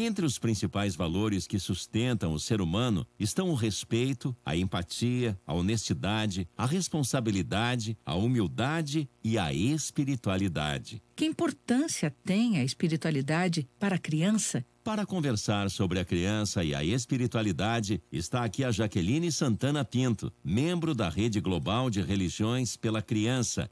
Entre os principais valores que sustentam o ser humano estão o respeito, a empatia, a honestidade, a responsabilidade, a humildade e a espiritualidade. Que importância tem a espiritualidade para a criança? Para conversar sobre a criança e a espiritualidade, está aqui a Jaqueline Santana Pinto, membro da Rede Global de Religiões pela Criança,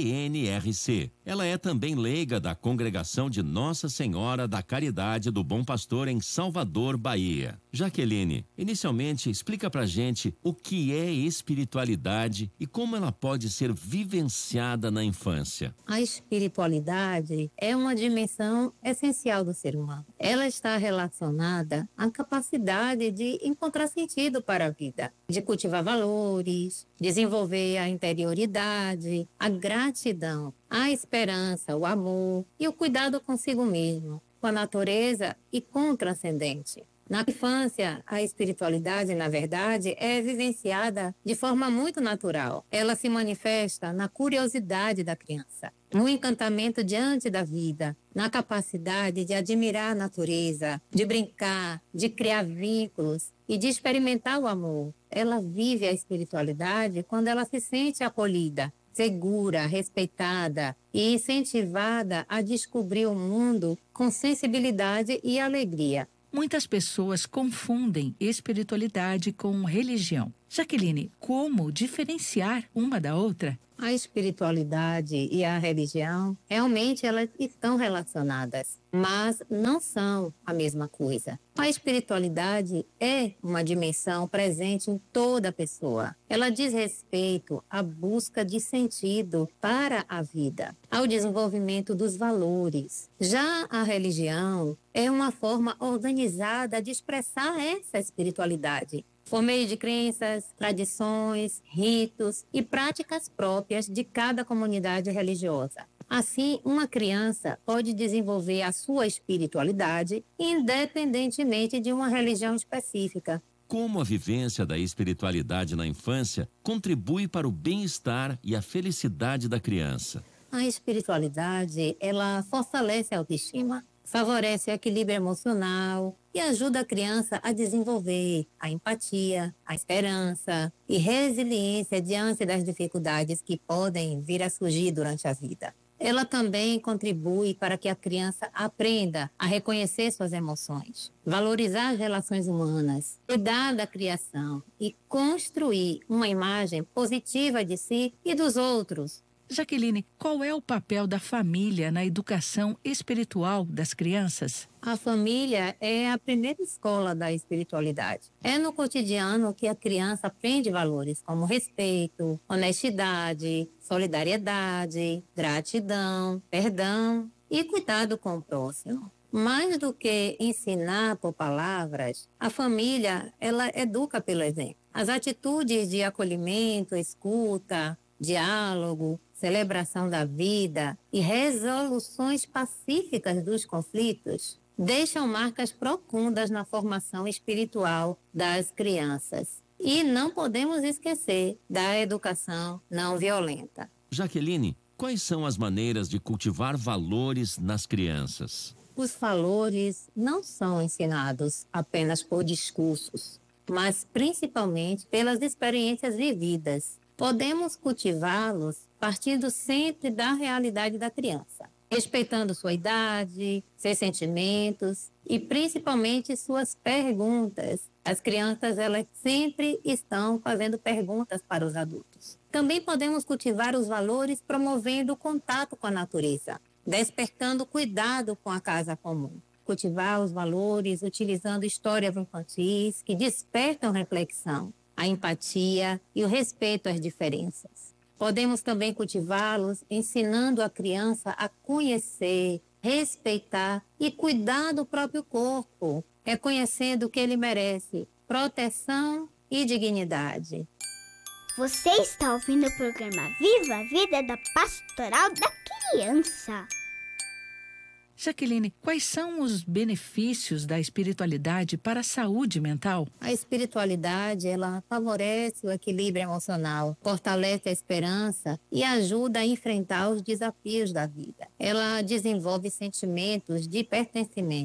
GNRC. Ela é também leiga da Congregação de Nossa Senhora da Caridade do Bom Pastor em Salvador, Bahia. Jaqueline, inicialmente explica pra gente o que é espiritualidade e como ela pode ser vivenciada na infância. A espiritualidade é uma dimensão essencial do ser humano. Ela está relacionada à capacidade de encontrar sentido para a vida, de cultivar valores, desenvolver a interioridade, a gratidão, a esperança, o amor e o cuidado consigo mesmo, com a natureza e com o transcendente. Na infância, a espiritualidade, na verdade, é vivenciada de forma muito natural. Ela se manifesta na curiosidade da criança, no encantamento diante da vida, na capacidade de admirar a natureza, de brincar, de criar vínculos e de experimentar o amor. Ela vive a espiritualidade quando ela se sente acolhida, segura, respeitada e incentivada a descobrir o mundo com sensibilidade e alegria. Muitas pessoas confundem espiritualidade com religião. Jaqueline, como diferenciar uma da outra? A espiritualidade e a religião, realmente elas estão relacionadas, mas não são a mesma coisa. A espiritualidade é uma dimensão presente em toda pessoa. Ela diz respeito à busca de sentido para a vida, ao desenvolvimento dos valores. Já a religião é uma forma organizada de expressar essa espiritualidade, por meio de crenças, tradições, ritos e práticas próprias de cada comunidade religiosa. Assim, uma criança pode desenvolver a sua espiritualidade independentemente de uma religião específica. Como a vivência da espiritualidade na infância contribui para o bem-estar e a felicidade da criança? A espiritualidade, ela fortalece a autoestima, favorece o equilíbrio emocional e ajuda a criança a desenvolver a empatia, a esperança e resiliência diante das dificuldades que podem vir a surgir durante a vida. Ela também contribui para que a criança aprenda a reconhecer suas emoções, valorizar as relações humanas, cuidar da criação e construir uma imagem positiva de si e dos outros. Jaqueline, qual é o papel da família na educação espiritual das crianças? A família é a primeira escola da espiritualidade. É no cotidiano que a criança aprende valores como respeito, honestidade, solidariedade, gratidão, perdão e cuidado com o próximo. Mais do que ensinar por palavras, a família, ela educa pelo exemplo. As atitudes de acolhimento, escuta, diálogo, celebração da vida e resoluções pacíficas dos conflitos deixam marcas profundas na formação espiritual das crianças. E não podemos esquecer da educação não violenta. Jaqueline, quais são as maneiras de cultivar valores nas crianças? Os valores não são ensinados apenas por discursos, mas principalmente pelas experiências vividas. Podemos cultivá-los partindo sempre da realidade da criança, respeitando sua idade, seus sentimentos e principalmente suas perguntas. As crianças, elas sempre estão fazendo perguntas para os adultos. Também podemos cultivar os valores promovendo o contato com a natureza, despertando cuidado com a casa comum. Cultivar os valores utilizando histórias infantis que despertam reflexão, a empatia e o respeito às diferenças. Podemos também cultivá-los ensinando a criança a conhecer, respeitar e cuidar do próprio corpo, reconhecendo que ele merece proteção e dignidade. Você está ouvindo o programa Viva a Vida da Pastoral da Criança. Jaqueline, quais são os benefícios da espiritualidade para a saúde mental? A espiritualidade, ela favorece o equilíbrio emocional, fortalece a esperança e ajuda a enfrentar os desafios da vida. Ela desenvolve sentimentos de pertencimento.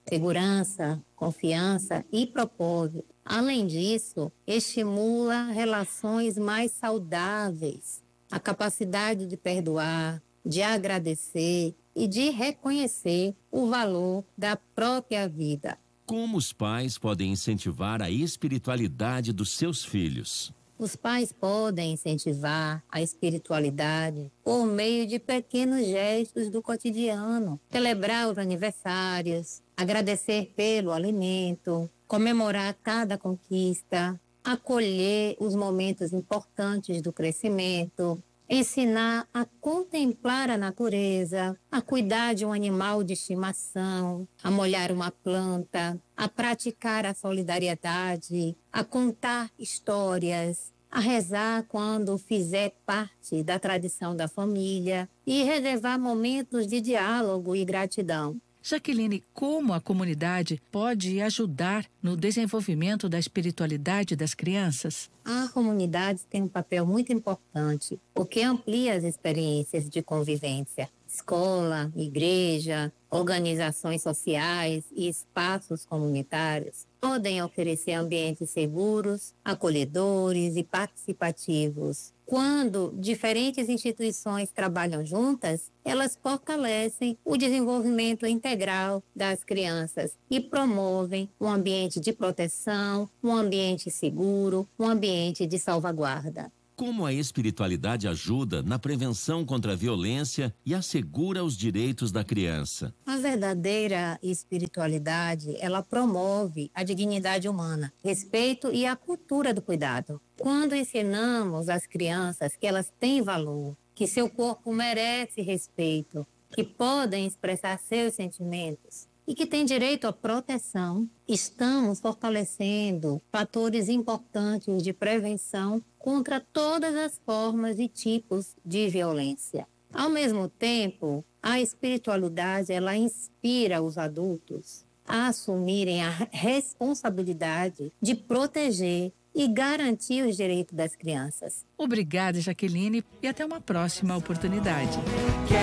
segurança, confiança e propósito. Além disso, estimula relações mais saudáveis, a capacidade de perdoar, de agradecer e de reconhecer o valor da própria vida. Como os pais podem incentivar a espiritualidade dos seus filhos? Os pais podem incentivar a espiritualidade por meio de pequenos gestos do cotidiano, celebrar os aniversários, agradecer pelo alimento, comemorar cada conquista, acolher os momentos importantes do crescimento, ensinar a contemplar a natureza, a cuidar de um animal de estimação, a molhar uma planta, a praticar a solidariedade, a contar histórias, a rezar quando fizer parte da tradição da família e reservar momentos de diálogo e gratidão. Jaqueline, como a comunidade pode ajudar no desenvolvimento da espiritualidade das crianças? A comunidade tem um papel muito importante, porque amplia as experiências de convivência. Escola, igreja, organizações sociais e espaços comunitários podem oferecer ambientes seguros, acolhedores e participativos. Quando diferentes instituições trabalham juntas, elas fortalecem o desenvolvimento integral das crianças e promovem um ambiente de proteção, um ambiente seguro, um ambiente de salvaguarda. Como a espiritualidade ajuda na prevenção contra a violência e assegura os direitos da criança? A verdadeira espiritualidade, ela promove a dignidade humana, respeito e a cultura do cuidado. Quando ensinamos às crianças que elas têm valor, que seu corpo merece respeito, que podem expressar seus sentimentos e que têm direito à proteção, estamos fortalecendo fatores importantes de prevenção contra todas as formas e tipos de violência. Ao mesmo tempo, a espiritualidade, ela inspira os adultos a assumirem a responsabilidade de proteger e garantir os direitos das crianças. Obrigada, Jaqueline, e até uma próxima oportunidade.